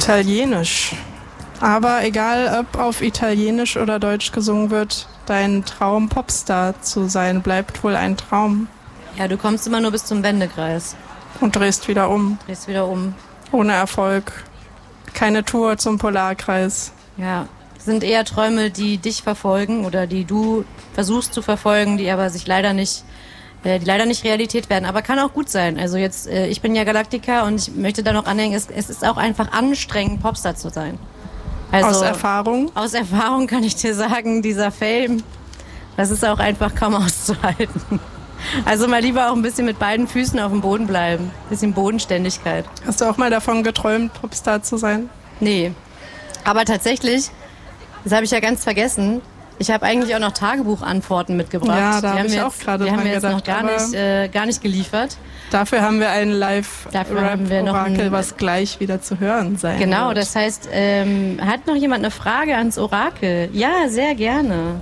Italienisch. Aber egal, ob auf Italienisch oder Deutsch gesungen wird, dein Traum, Popstar zu sein, bleibt wohl ein Traum. Ja, du kommst immer nur bis zum Wendekreis. Und drehst wieder um. Ohne Erfolg. Keine Tour zum Polarkreis. Ja, sind eher Träume, die dich verfolgen oder die du versuchst zu verfolgen, die aber sich leider nicht Realität werden. Aber kann auch gut sein. Also jetzt, ich bin ja Galaktiker und ich möchte da noch anhängen, es ist auch einfach anstrengend, Popstar zu sein. Also, aus Erfahrung? Aus Erfahrung kann ich dir sagen, dieser Fame, das ist auch einfach kaum auszuhalten. Also mal lieber auch ein bisschen mit beiden Füßen auf dem Boden bleiben. Ein bisschen Bodenständigkeit. Hast du auch mal davon geträumt, Popstar zu sein? Nee. Aber tatsächlich, das habe ich ja ganz vergessen, ich habe eigentlich auch noch Tagebuchantworten mitgebracht. Ja, da habe ich auch gerade dran gedacht. Die haben wir jetzt noch gar nicht geliefert. Dafür haben wir ein Live-Rap-Orakel, was gleich wieder zu hören sein Genau, wird. Das heißt, hat noch jemand eine Frage ans Orakel? Ja, sehr gerne.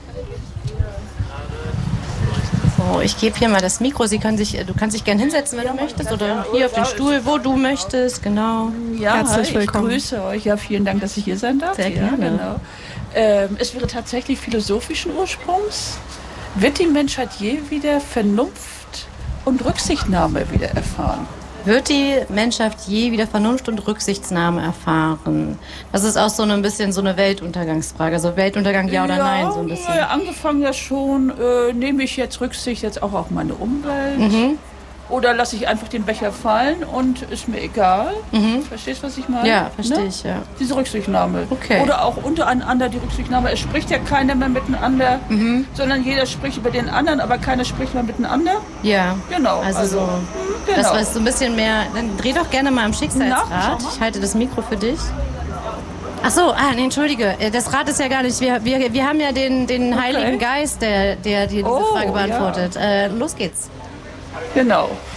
So, ich gebe hier mal das Mikro. Du kannst dich gerne hinsetzen, wenn du möchtest, oder hier auf den Stuhl, wo du möchtest, genau. Ja, herzlich willkommen. Ich grüße euch. Ja, vielen Dank, dass ich hier sein darf. Sehr gerne. Genau. Es wäre tatsächlich philosophischen Ursprungs. Wird die Menschheit je wieder Vernunft und Rücksichtnahme wieder erfahren? Wird die Menschheit je wieder Vernunft und Rücksichtnahme erfahren? Das ist auch so ein bisschen so eine Weltuntergangsfrage. Also Weltuntergang ja oder nein, so ein bisschen. Ja, angefangen ja schon. Nehme ich jetzt Rücksicht jetzt auch auf meine Umwelt? Oder lasse ich einfach den Becher fallen und ist mir egal? Verstehst du, was ich meine? Ja, verstehe ich, ja. Diese Rücksichtnahme. Okay. Oder auch untereinander die Rücksichtnahme. Es spricht ja keiner mehr miteinander, sondern jeder spricht über den anderen, aber keiner spricht mehr miteinander. Ja. Genau. Also genau. Das war so ein bisschen mehr. Dann dreh doch gerne mal am Schicksalsrad. Ich halte das Mikro für dich. Ach so, nee, entschuldige. Das Rad ist ja gar nicht. Wir haben ja den Heiligen Geist, der dir diese Frage beantwortet. Ja. Los geht's. Genau.